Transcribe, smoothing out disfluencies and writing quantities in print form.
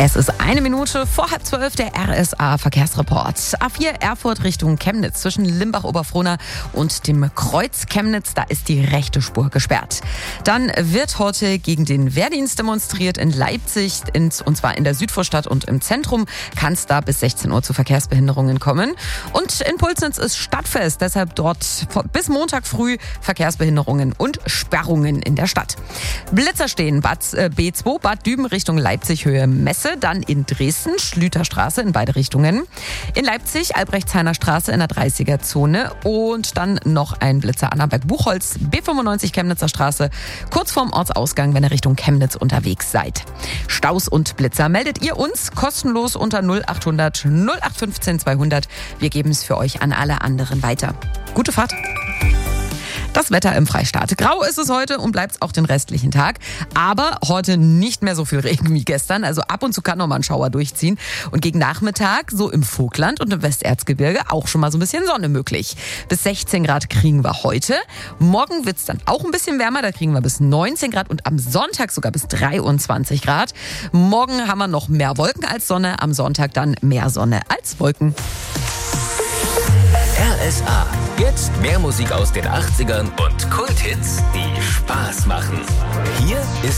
Es ist 1 Minute vor 11:30, der RSA-Verkehrsreport. A4 Erfurt Richtung Chemnitz zwischen Limbach-Oberfrohna und dem Kreuz Chemnitz, da ist die rechte Spur gesperrt. Dann wird heute gegen den Wehrdienst demonstriert in Leipzig, und zwar in der Südvorstadt und im Zentrum kann es da bis 16 Uhr zu Verkehrsbehinderungen kommen. Und in Pulsnitz ist Stadtfest, deshalb dort bis Montag früh Verkehrsbehinderungen und Sperrungen in der Stadt. Blitzer stehen B2 Bad Düben Richtung Leipzig Höhe Messe, dann in Dresden Schlüterstraße in beide Richtungen, in Leipzig Albrechtshainer Straße in der 30er-Zone und dann noch ein Blitzer Annaberg-Buchholz B95 Chemnitzer Straße kurz vorm Ortsausgang, wenn ihr Richtung Chemnitz unterwegs seid. Staus und Blitzer meldet ihr uns kostenlos unter 0800 0815 200. Wir geben es für euch an alle anderen weiter. Gute Fahrt! Das Wetter im Freistaat. Grau ist es heute und bleibt es auch den restlichen Tag. Aber heute nicht mehr so viel Regen wie gestern. Also ab und zu kann noch mal ein Schauer durchziehen. Und gegen Nachmittag, so im Vogtland und im Westerzgebirge, auch schon mal so ein bisschen Sonne möglich. Bis 16 Grad kriegen wir heute. Morgen wird es dann auch ein bisschen wärmer. Da kriegen wir bis 19 Grad und am Sonntag sogar bis 23 Grad. Morgen haben wir noch mehr Wolken als Sonne. Am Sonntag dann mehr Sonne als Wolken. RSA. Jetzt mehr Musik aus den 80ern und Kulthits, die Spaß machen. Hier ist